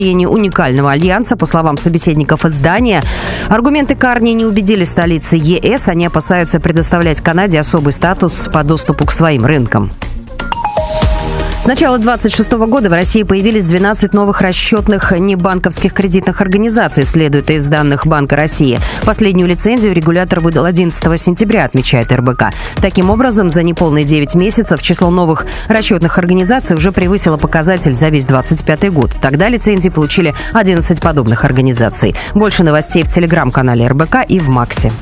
Уникального альянса, по словам собеседников издания. Аргументы Карни не убедили столицы ЕС. Они опасаются предоставлять Канаде особый статус по доступу к своим рынкам. С начала 2026 года в России появились 12 новых расчетных небанковских кредитных организаций, следует из данных Банка России. Последнюю лицензию регулятор выдал 11 сентября, отмечает РБК. Таким образом, за неполные 9 месяцев число новых расчетных организаций уже превысило показатель за весь 2025 год. Тогда лицензии получили 11 подобных организаций. Больше новостей в телеграм-канале РБК и в Максе.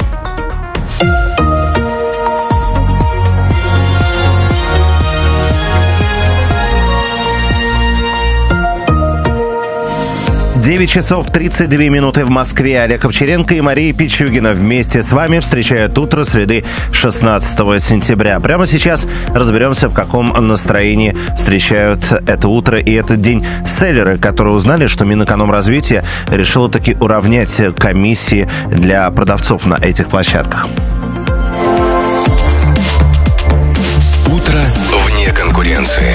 9 часов 32 минуты в Москве. Олег Овчаренко и Мария Пичугина вместе с вами встречают утро среды 16 сентября. Прямо сейчас разберемся, в каком настроении встречают это утро и этот день селлеры, которые узнали, что Минэкономразвитие решило таки уравнять комиссии для продавцов на этих площадках. Утро вне конкуренции.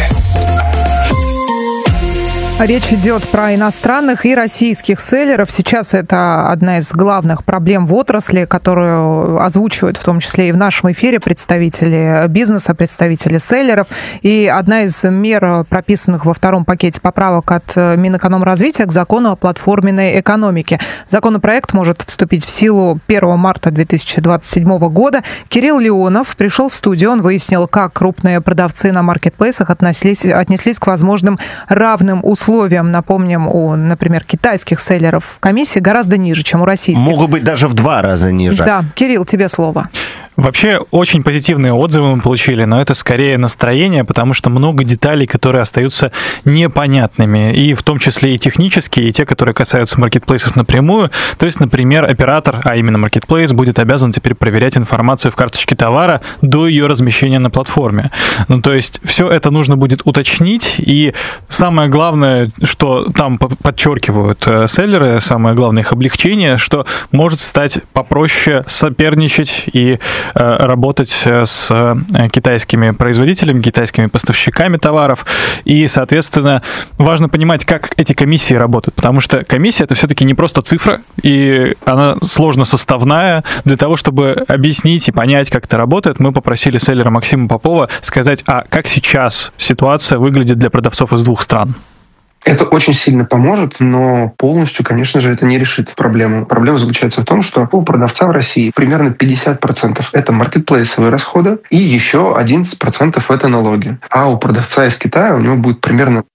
Речь идет про иностранных и российских селлеров. Сейчас это одна из главных проблем в отрасли, которую озвучивают в том числе и в нашем эфире представители бизнеса, представители селлеров. И одна из мер, прописанных во втором пакете поправок от Минэкономразвития к закону о платформенной экономике. Законопроект может вступить в силу 1 марта 2027 года. Кирилл Леонов пришел в студию. Он выяснил, как крупные продавцы на маркетплейсах отнеслись к возможным равным условиям. Напомним, у, например, китайских селлеров комиссии гораздо ниже, чем у российских. Могут быть даже в 2 раза ниже. Да. Кирилл, тебе слово. Вообще, очень позитивные отзывы мы получили, но это скорее настроение, потому что много деталей, которые остаются непонятными, и в том числе и технические, и те, которые касаются маркетплейсов напрямую. То есть, например, оператор, а именно маркетплейс, будет обязан теперь проверять информацию в карточке товара до ее размещения на платформе. Ну, то есть, все это нужно будет уточнить, и самое главное, что там подчеркивают селлеры, самое главное их облегчение, что может стать попроще соперничать и работать с китайскими производителями, китайскими поставщиками товаров. И, соответственно, важно понимать, как эти комиссии работают, потому что комиссия — это все-таки не просто цифра, и она сложно составная. Для того, чтобы объяснить и понять, как это работает, мы попросили селлера Максима Попова сказать, как сейчас ситуация выглядит для продавцов из 2 стран. Это очень сильно поможет, но полностью, конечно же, это не решит проблему. Проблема заключается в том, что у продавца в России примерно 50% это маркетплейсовые расходы и еще 11% это налоги. А у продавца из Китая у него будет примерно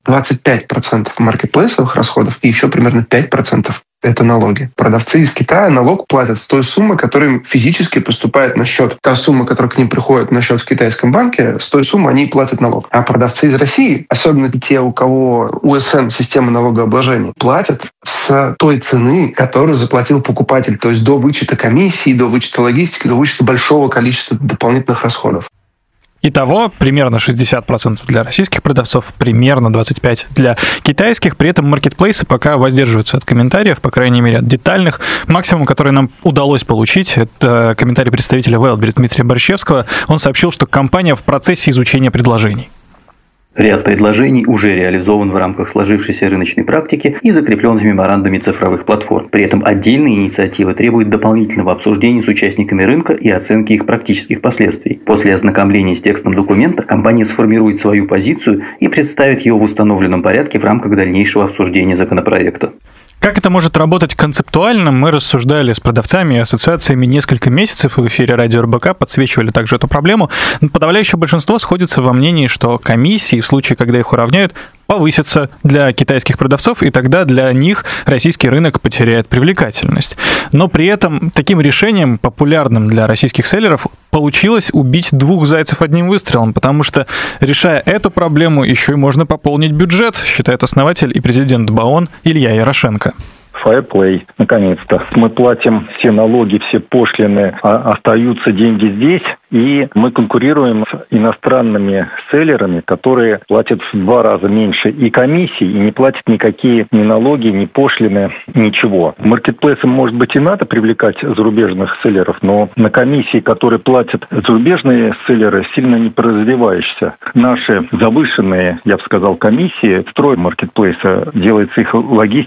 25% маркетплейсовых расходов и еще примерно 5% это налоги. Продавцы из Китая налог платят с той суммы, которая им физически поступает на счет. Та сумма, которая к ним приходит на счет в китайском банке, с той суммы они и платят налог. А продавцы из России, особенно те, у кого УСН, система налогообложения, платят с той цены, которую заплатил покупатель. То есть до вычета комиссии, до вычета логистики, до вычета большого количества дополнительных расходов. Итого примерно 60% для российских продавцов, примерно 25% для китайских. При этом маркетплейсы пока воздерживаются от комментариев, по крайней мере, от детальных. Максимум, который нам удалось получить, это комментарий представителя Wildberries Дмитрия Борщевского. Он сообщил, что компания в процессе изучения предложений. Ряд предложений уже реализован в рамках сложившейся рыночной практики и закреплен в меморандуме цифровых платформ. При этом отдельные инициативы требуют дополнительного обсуждения с участниками рынка и оценки их практических последствий. После ознакомления с текстом документа компания сформирует свою позицию и представит ее в установленном порядке в рамках дальнейшего обсуждения законопроекта. Как это может работать концептуально, мы рассуждали с продавцами и ассоциациями несколько месяцев, и в эфире радио РБК подсвечивали также эту проблему. Но подавляющее большинство сходится во мнении, что комиссии, в случае, когда их уравняют, повысятся для китайских продавцов, и тогда для них российский рынок потеряет привлекательность. Но при этом таким решением, популярным для российских селлеров, получилось убить 2 зайцев одним выстрелом, потому что, решая эту проблему, еще и можно пополнить бюджет, считает основатель и президент БАОН Илья Ярошенко. Fireplay. Наконец-то. Мы платим все налоги, все пошлины, а остаются деньги здесь, и мы конкурируем с иностранными селлерами, которые платят в 2 раза меньше и комиссий, и не платят никакие ни налоги, ни пошлины, ничего. Маркетплейсам, может быть, и надо привлекать зарубежных селлеров, но на комиссии, которые платят зарубежные селлеры, сильно не развивающиеся. Наши завышенные, я бы сказал, комиссии, строй маркетплейса, делается их логистика